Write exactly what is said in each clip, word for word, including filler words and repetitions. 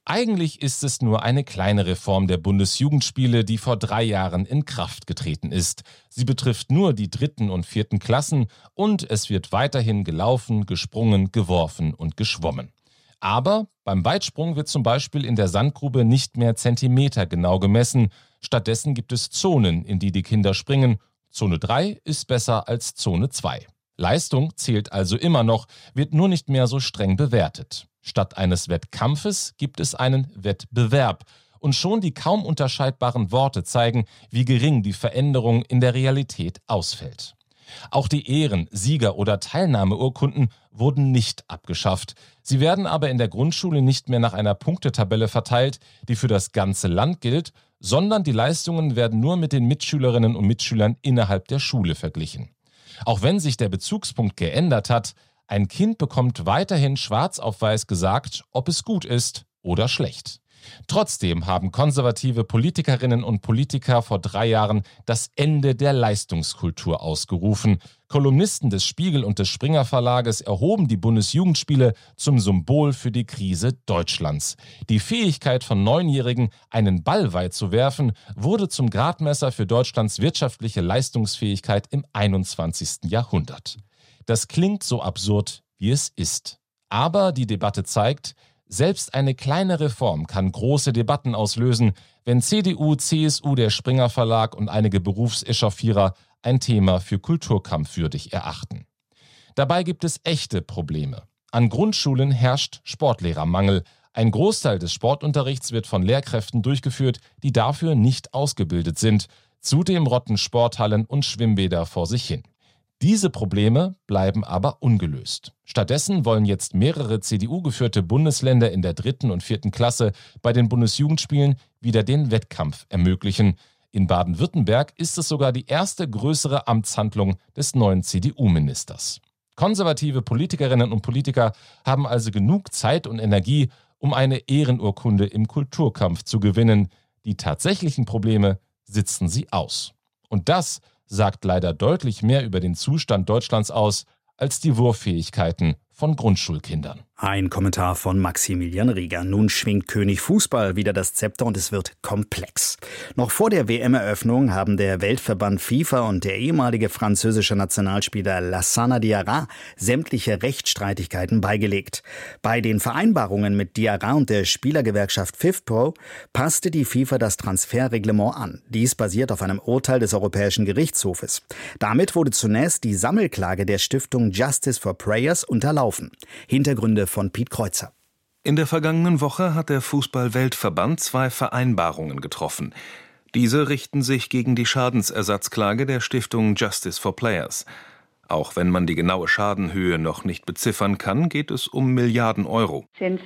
Eigentlich ist es nur eine kleine Reform der Bundesjugendspiele, die vor drei Jahren in Kraft getreten ist. Sie betrifft nur die dritten und vierten Klassen und es wird weiterhin gelaufen, gesprungen, geworfen und geschwommen. Aber beim Weitsprung wird zum Beispiel in der Sandgrube nicht mehr Zentimeter genau gemessen. Stattdessen gibt es Zonen, in die die Kinder springen. Zone drei ist besser als Zone zwei. Leistung zählt also immer noch, wird nur nicht mehr so streng bewertet. Statt eines Wettkampfes gibt es einen Wettbewerb. Und schon die kaum unterscheidbaren Worte zeigen, wie gering die Veränderung in der Realität ausfällt. Auch die Ehren-, Sieger- oder Teilnahmeurkunden wurden nicht abgeschafft. Sie werden aber in der Grundschule nicht mehr nach einer Punktetabelle verteilt, die für das ganze Land gilt, sondern die Leistungen werden nur mit den Mitschülerinnen und Mitschülern innerhalb der Schule verglichen. Auch wenn sich der Bezugspunkt geändert hat, ein Kind bekommt weiterhin schwarz auf weiß gesagt, ob es gut ist oder schlecht. Trotzdem haben konservative Politikerinnen und Politiker vor drei Jahren das Ende der Leistungskultur ausgerufen. Kolumnisten des Spiegel und des Springer Verlages erhoben die Bundesjugendspiele zum Symbol für die Krise Deutschlands. Die Fähigkeit von Neunjährigen, einen Ball weit zu werfen, wurde zum Gradmesser für Deutschlands wirtschaftliche Leistungsfähigkeit im einundzwanzigsten Jahrhundert. Das klingt so absurd, wie es ist. Aber die Debatte zeigt, selbst eine kleine Reform kann große Debatten auslösen, wenn C D U, C S U, der Springer Verlag und einige Berufsechauffierer ein Thema für kulturkampfwürdig erachten. Dabei gibt es echte Probleme. An Grundschulen herrscht Sportlehrermangel. Ein Großteil des Sportunterrichts wird von Lehrkräften durchgeführt, die dafür nicht ausgebildet sind. Zudem rotten Sporthallen und Schwimmbäder vor sich hin. Diese Probleme bleiben aber ungelöst. Stattdessen wollen jetzt mehrere C D U-geführte Bundesländer in der dritten und vierten Klasse bei den Bundesjugendspielen wieder den Wettkampf ermöglichen. In Baden-Württemberg ist es sogar die erste größere Amtshandlung des neuen C D U-Ministers. Konservative Politikerinnen und Politiker haben also genug Zeit und Energie, um eine Ehrenurkunde im Kulturkampf zu gewinnen. Die tatsächlichen Probleme sitzen sie aus. Und das sagt leider deutlich mehr über den Zustand Deutschlands aus, als die Wurffähigkeiten von Grundschulkindern. Ein Kommentar von Maximilian Rieger. Nun schwingt König Fußball wieder das Zepter und es wird komplex. Noch vor der W M-Eröffnung haben der Weltverband FIFA und der ehemalige französische Nationalspieler Lassana Diarra sämtliche Rechtsstreitigkeiten beigelegt. Bei den Vereinbarungen mit Diarra und der Spielergewerkschaft FIFPro passte die FIFA das Transferreglement an. Dies basiert auf einem Urteil des Europäischen Gerichtshofes. Damit wurde zunächst die Sammelklage der Stiftung Justice for Players unterlaufen. Hintergründe von Piet Kreuzer. In der vergangenen Woche hat der Fußball-Weltverband zwei Vereinbarungen getroffen. Diese richten sich gegen die Schadensersatzklage der Stiftung Justice for Players. Auch wenn man die genaue Schadenhöhe noch nicht beziffern kann, geht es um Milliarden Euro. In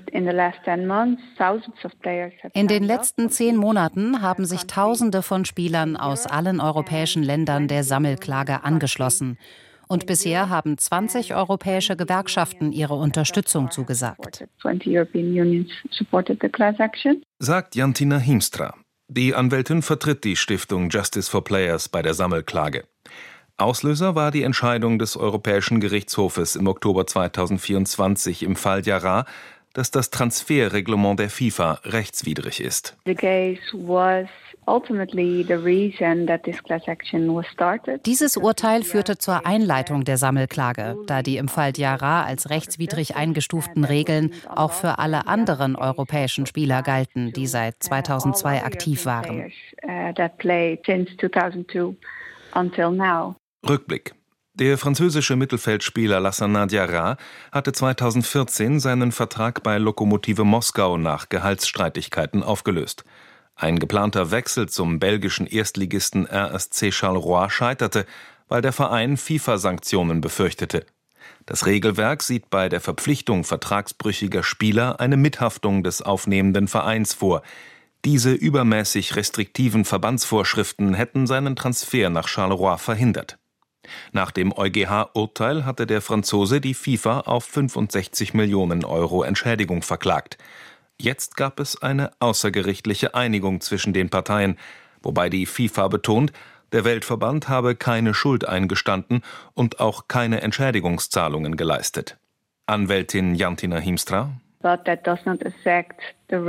den letzten zehn Monaten haben sich Tausende von Spielern aus allen europäischen Ländern der Sammelklage angeschlossen. Und bisher haben zwanzig europäische Gewerkschaften ihre Unterstützung zugesagt. Sagt Jantina Hiemstra. Die Anwältin vertritt die Stiftung Justice for Players bei der Sammelklage. Auslöser war die Entscheidung des Europäischen Gerichtshofes im Oktober zweitausendvierundzwanzig im Fall Diarra, dass das Transferreglement der FIFA rechtswidrig ist. Dieses Urteil führte zur Einleitung der Sammelklage, da die im Fall Diarra als rechtswidrig eingestuften Regeln auch für alle anderen europäischen Spieler galten, die seit zweitausendzwei aktiv waren. Rückblick. Der französische Mittelfeldspieler Lassana Diarra hatte zweitausendvierzehn seinen Vertrag bei Lokomotive Moskau nach Gehaltsstreitigkeiten aufgelöst. Ein geplanter Wechsel zum belgischen Erstligisten R S C Charleroi scheiterte, weil der Verein FIFA-Sanktionen befürchtete. Das Regelwerk sieht bei der Verpflichtung vertragsbrüchiger Spieler eine Mithaftung des aufnehmenden Vereins vor. Diese übermäßig restriktiven Verbandsvorschriften hätten seinen Transfer nach Charleroi verhindert. Nach dem EuGH-Urteil hatte der Franzose die FIFA auf fünfundsechzig Millionen Euro Entschädigung verklagt. Jetzt gab es eine außergerichtliche Einigung zwischen den Parteien, wobei die FIFA betont, der Weltverband habe keine Schuld eingestanden und auch keine Entschädigungszahlungen geleistet. Anwältin Jantina Hiemstra.